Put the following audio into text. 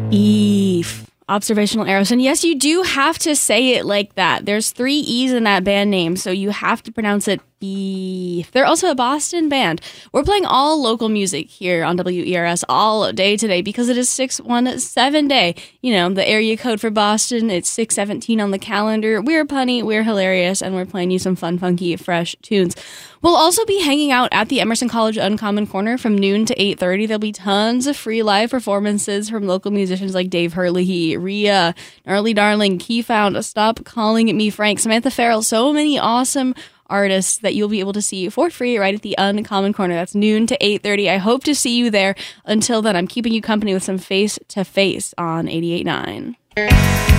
Beef. Observational arrows. And yes, you do have to say it like that. There's 3 E's in that band name, so you have to pronounce it beef. They're also a Boston band. We're playing all local music here on WERS all day today because it is 617 day. You know, the area code for Boston, it's 617 on the calendar. We're punny, we're hilarious, and we're playing you some fun, funky, fresh tunes. We'll also be hanging out at the Emerson College Uncommon Corner from noon to 8:30. There'll be tons of free live performances from local musicians like Dave Hurley, Rhea, Gnarly Darling, Keyfound, Stop Calling Me Frank, Samantha Farrell, so many awesome artists that you'll be able to see for free right at the Uncommon Corner. That's noon to 8:30. I hope to see you there. Until then, I'm keeping you company with some Face to Face on 88.9.